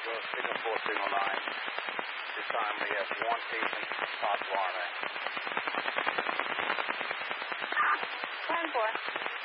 Signal 4, Signal 9. This time we have one patient, possible RMA. 10-4.